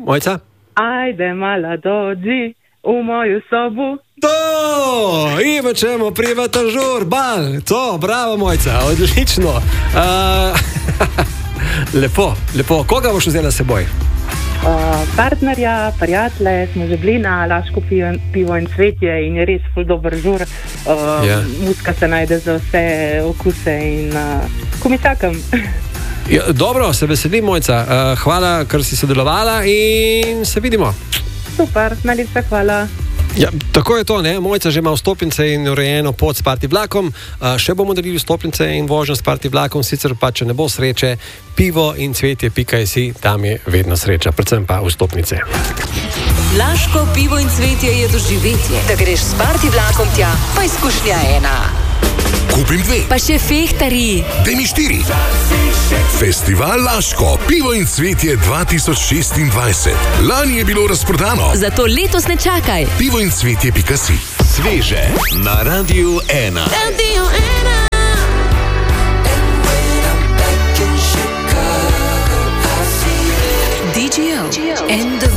Mojca? Ajde mala dođi u moju sobu. To! Imat ćemo privatan žur, bal. To, bravo Mojca, odlično. Lepo. Koga boš vzela s seboj? Partnerja, prijatelje, smo že bili na Laško pivo in cvetje in je res ful dober žur. Muska se najde za vse okuse in komisakam. Ja, dobro, se veselim, Mojca. Hvala, ker si sodelovala in se vidimo. Super, najlepša hvala. Ja, tako je to, ne? Mojca že ima vstopnice in urejeno pot s party vlakom. Še bomo delili vstopnice in vožnjo s party vlakom, sicer pa, če ne bo sreče, pivo in cvetje.si, tam je vedno sreča, predvsem pa vstopnice. Laško pivo in cvetje je doživetje. Da greš s party vlakom tja, pa izkušnja ena. Kupim 2. Pa še fehtari. Daj mi 4. Festival Laško, pivo in cvetje 2026. Lani je bilo razprodano. Zato letos ne čakaj. Pivo in cvetje.si. Sveže na Radiu 1. Radio 1.